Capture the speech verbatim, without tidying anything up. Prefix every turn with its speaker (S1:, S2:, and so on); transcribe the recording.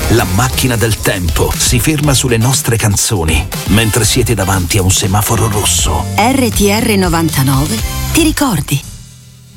S1: La macchina del tempo si ferma sulle nostre canzoni mentre siete davanti a un semaforo rosso.
S2: R T R novantanove ti ricordi?